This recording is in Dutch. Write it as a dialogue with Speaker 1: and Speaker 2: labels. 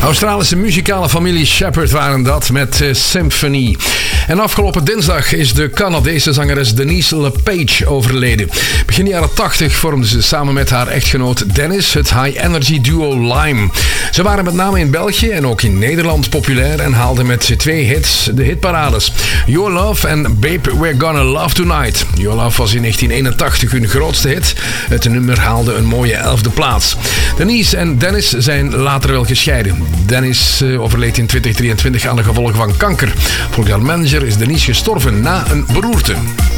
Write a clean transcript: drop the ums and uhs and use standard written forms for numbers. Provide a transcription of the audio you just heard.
Speaker 1: Australische muzikale familie Shepherd waren dat met Symphony. En afgelopen dinsdag is de Canadese zangeres Denise LePage overleden. Begin jaren 80 vormde ze samen met haar echtgenoot Dennis het high-energy duo Lime. Ze waren met name in België en ook in Nederland populair en haalden met 2 hits de hitparades. Your Love en Babe We're Gonna Love Tonight. Your Love was in 1981 hun grootste hit. Het nummer haalde een mooie 11e plaats. Denise en Dennis zijn later wel gescheiden. Dennis overleed in 2023 aan de gevolgen van kanker. Volgens haar manager is Denise gestorven na een beroerte.